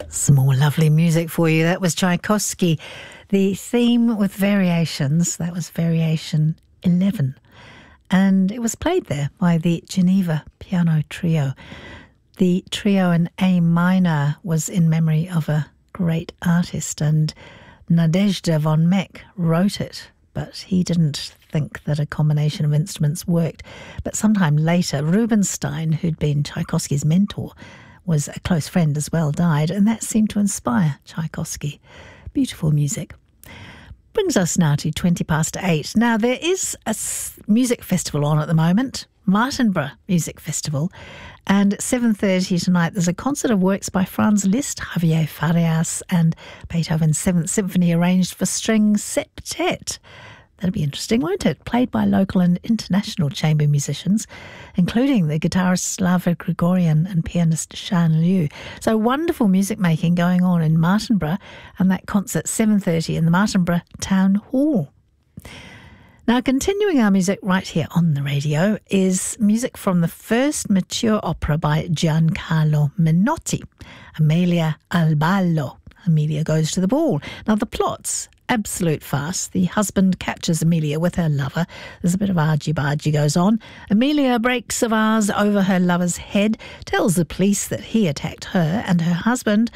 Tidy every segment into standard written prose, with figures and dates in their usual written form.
Some more lovely music for you. That was Tchaikovsky. The theme with variations, that was variation 11. And it was played there by the Geneva Piano Trio. The trio in A minor was in memory of a great artist, and Nadezhda von Meck wrote it, but he didn't think that a combination of instruments worked. But sometime later, Rubinstein, who'd been Tchaikovsky's mentor, was a close friend as well, died, and that seemed to inspire Tchaikovsky. Beautiful music. Brings us now to 8:20. Now, there is a music festival on at the moment, Martinborough Music Festival, and at 7:30 tonight there's a concert of works by Franz Liszt, Javier Farias and Beethoven's 7th Symphony arranged for string septet. That'll be interesting, won't it? Played by local and international chamber musicians, including the guitarist Slava Grigorian and pianist Shan Liu. So wonderful music making going on in Martinborough, and that concert 7:30 in the Martinborough Town Hall. Now, continuing our music right here on the radio is music from the first mature opera by Giancarlo Menotti, Amelia al Ballo. Amelia Goes to the Ball. Now, the plot's absolute farce. The husband catches Amelia with her lover. There's a bit of argy-bargy goes on. Amelia breaks a vase over her lover's head, tells the police that he attacked her, and her husband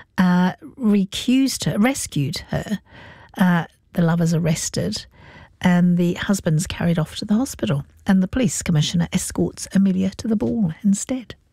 rescued her. The lover's arrested, and the husband's carried off to the hospital, and the police commissioner escorts Amelia to the ball instead.